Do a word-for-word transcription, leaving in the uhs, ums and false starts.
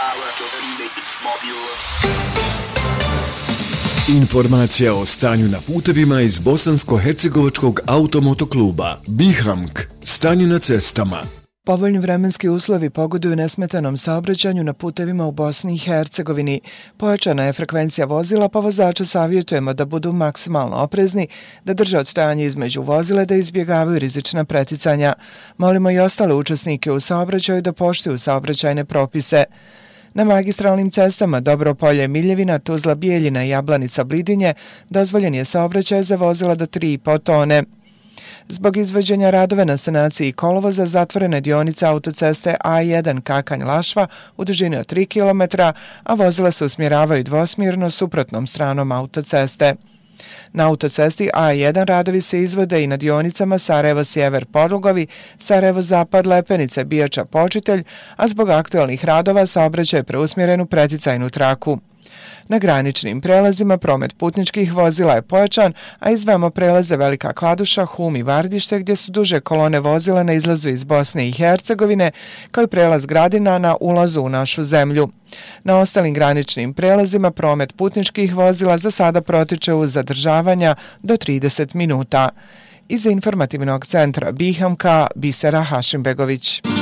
Informacija o stanju na putevima iz Bosansko-hercegovačkog automotokluba Bihamk. Stanje na cestama. Povoljni vremenski uslovi pogoduju nesmetanom saobraćanju na putevima u Bosni i Hercegovini. Pojačana je frekvencija vozila, pa vozača savjetujemo da budu maksimalno oprezni, da drže odstojanje između vozila, da izbjegavaju rizična preticanja. Molimo i ostale učesnike u saobraćaju da poštuju saobraćajne propise. Na magistralnim cestama Dobropolje, Miljevina, Tuzla, Bijeljina i Jablanica, Blidinje dozvoljen je saobraćaj za vozila do tri i po tone. Zbog izvođenja radove na sanaciji kolovoza zatvorene dionice autoceste A jedan Kakanj-Lašva u dužini od tri kilometra, a vozila se usmjeravaju dvosmjerno suprotnom stranom autoceste. Na autocesti A jedan radovi se izvode i na dionicama Sarajevo-Sjever Podlogovi, Sarajevo-Zapad Lepenice Bijača Počitelj, a zbog aktualnih radova saobraćaj je preusmjeren u preticajnu traku. Na graničnim prelazima promet putničkih vozila je pojačan, a izdvajamo prelaze Velika Kladuša, Hum i Vardište gdje su duže kolone vozila na izlazu iz Bosne i Hercegovine, kao i prelaz Gradina na ulazu u našu zemlju. Na ostalim graničnim prelazima promet putničkih vozila za sada protiče uz zadržavanja do trideset minuta. Iz informativnog centra Bihamka, Bisera Hašimbegović.